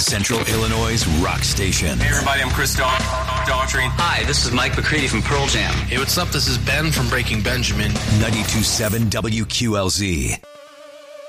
Central Illinois' rock station. Hey everybody, I'm Chris Daughtry. Hi, this is Mike McCready from Pearl Jam. Hey, what's up? This is Ben from Breaking Benjamin. 92.7 WQLZ.